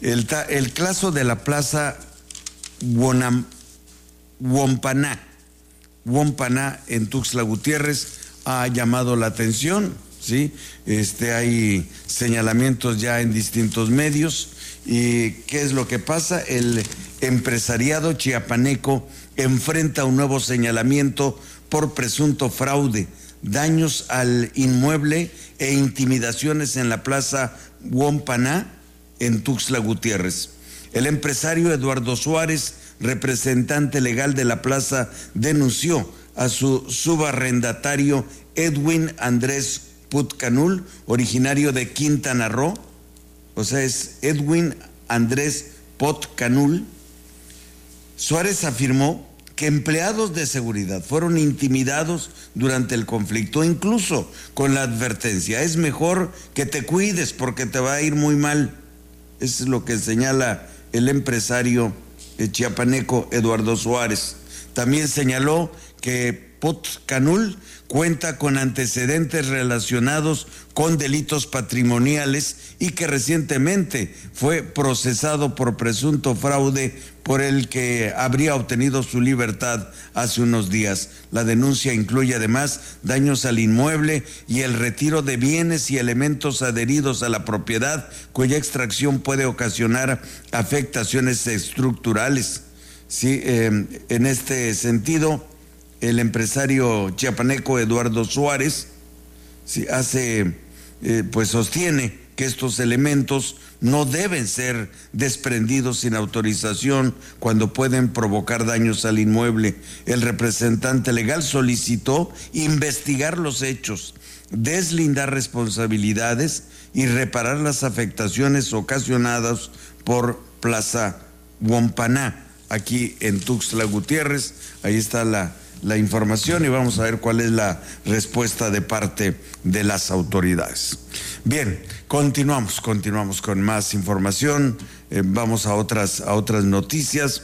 El caso de la plaza Wompaná en Tuxtla Gutiérrez ha llamado la atención, ¿sí? Hay señalamientos ya en distintos medios. ¿Y qué es lo que pasa? El empresariado chiapaneco enfrenta un nuevo señalamiento por presunto fraude, daños al inmueble e intimidaciones en la plaza Wompaná en Tuxtla Gutiérrez. El empresario Eduardo Suárez, representante legal de la plaza, denunció a su subarrendatario Edwin Andrés Putcanul, originario de Quintana Roo, o sea, es Edwin Andrés Putcanul. Suárez afirmó que empleados de seguridad fueron intimidados durante el conflicto, incluso con la advertencia: es mejor que te cuides porque te va a ir muy mal. Eso es lo que señala el empresario chiapaneco Eduardo Suárez. También señaló que Putcanul cuenta con antecedentes relacionados con delitos patrimoniales y que recientemente fue procesado por presunto fraude por el que habría obtenido su libertad hace unos días. La denuncia incluye además daños al inmueble y el retiro de bienes y elementos adheridos a la propiedad, cuya extracción puede ocasionar afectaciones estructurales. Sí, en este sentido, el empresario chiapaneco Eduardo Suárez sostiene que estos elementos no deben ser desprendidos sin autorización cuando pueden provocar daños al inmueble. El representante legal solicitó investigar los hechos, deslindar responsabilidades y reparar las afectaciones ocasionadas por Plaza Wompaná, aquí en Tuxtla Gutiérrez. Ahí está la información y vamos a ver cuál es la respuesta de parte de las autoridades. Bien, continuamos con más información. Vamos a otras noticias.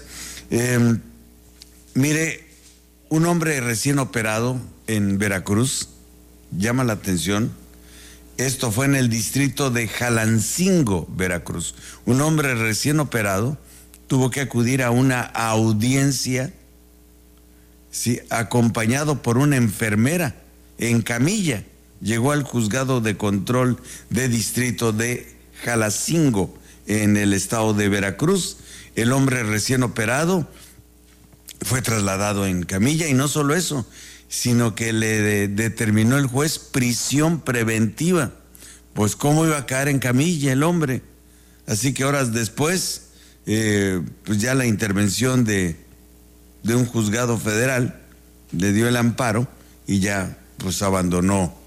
Mire, un hombre recién operado en Veracruz llama la atención. Esto fue en el distrito de Jalancingo, Veracruz. Un hombre recién operado tuvo que acudir a una audiencia, sí, acompañado por una enfermera en camilla. Llegó al juzgado de control de distrito de Jalancingo en el estado de Veracruz. El hombre recién operado fue trasladado en camilla y no solo eso, sino que le determinó el juez prisión preventiva. Pues cómo iba a caer en camilla el hombre. Así que horas después, pues ya la intervención de un juzgado federal le dio el amparo y ya pues abandonó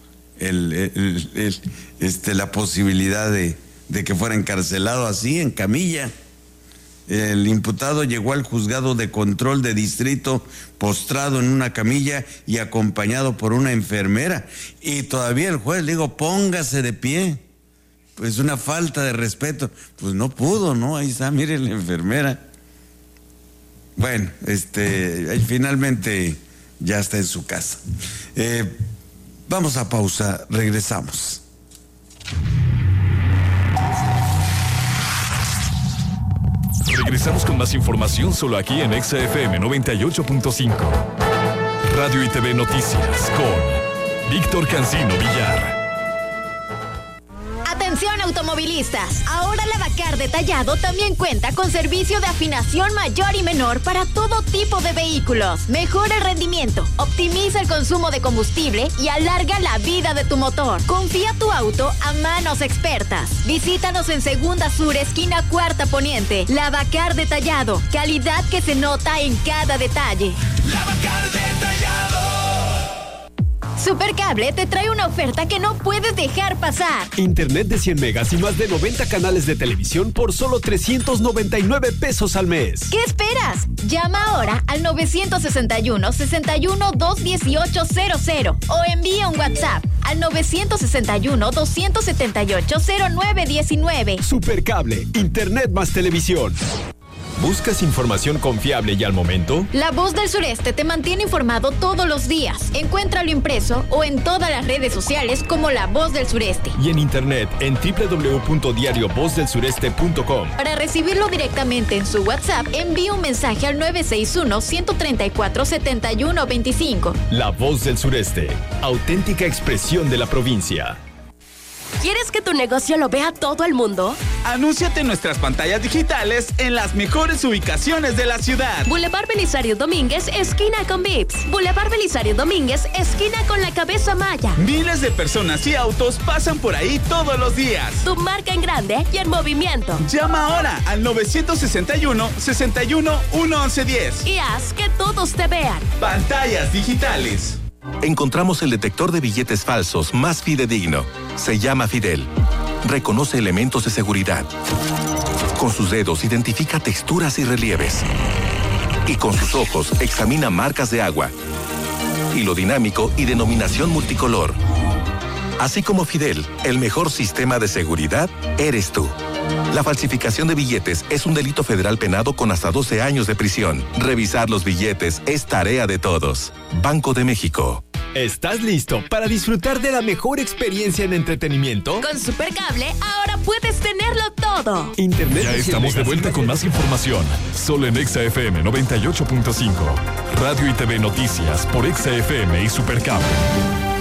la posibilidad de que fuera encarcelado así en camilla. El imputado llegó al juzgado de control de distrito postrado en una camilla y acompañado por una enfermera, y todavía el juez le dijo: póngase de pie. Pues una falta de respeto. Pues no pudo, ¿no? Ahí está, mire la enfermera. Bueno, finalmente ya está en su casa. Vamos a pausa, regresamos. Regresamos con más información solo aquí en XFM 98.5. Radio y TV Noticias con Víctor Cancino Villar. Atención automovilistas, ahora Lavacar Detallado también cuenta con servicio de afinación mayor y menor para todo tipo de vehículos. Mejora el rendimiento, optimiza el consumo de combustible y alarga la vida de tu motor. Confía tu auto a manos expertas. Visítanos en Segunda Sur, esquina Cuarta Poniente. Lavacar Detallado, calidad que se nota en cada detalle. Lavacar Detallado. Supercable te trae una oferta que no puedes dejar pasar. Internet de 100 megas y más de 90 canales de televisión por solo 399 pesos al mes. ¿Qué esperas? Llama ahora al 961-61-21800 o envía un WhatsApp al 961-278-0919. Supercable, Internet más televisión. ¿Buscas información confiable y al momento? La Voz del Sureste te mantiene informado todos los días. Encuéntralo impreso o en todas las redes sociales como La Voz del Sureste. Y en internet en www.diariovozdelsureste.com. Para recibirlo directamente en su WhatsApp, envía un mensaje al 961-134-7125. La Voz del Sureste, auténtica expresión de la provincia. ¿Quieres que tu negocio lo vea todo el mundo? Anúnciate en nuestras pantallas digitales en las mejores ubicaciones de la ciudad. Boulevard Belisario Domínguez, esquina con Vips. Boulevard Belisario Domínguez, esquina con la Cabeza Maya. Miles de personas y autos pasan por ahí todos los días. Tu marca en grande y en movimiento. Llama ahora al 961-61-1110 y haz que todos te vean. Pantallas digitales. Encontramos el detector de billetes falsos más fidedigno. Se llama Fidel. Reconoce elementos de seguridad. Con sus dedos identifica texturas y relieves. Y con sus ojos examina marcas de agua. Hilo dinámico y denominación multicolor. Así como Fidel, el mejor sistema de seguridad eres tú. La falsificación de billetes es un delito federal penado con hasta 12 años de prisión. Revisar los billetes es tarea de todos. Banco de México. ¿Estás listo para disfrutar de la mejor experiencia en entretenimiento? Con Supercable ahora puedes tenerlo todo. Internet. Ya estamos de vuelta con más información. Solo en Exa FM 98.5. Radio y TV Noticias por Exa FM y Supercable.